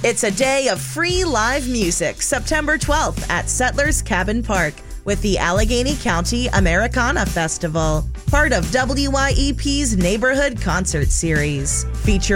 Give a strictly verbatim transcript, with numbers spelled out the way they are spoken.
It's a day of free live music, September twelfth at Settlers Cabin Park with the Allegheny County Americana Festival, part of W Y E P's Neighborhood Concert Series. Featuring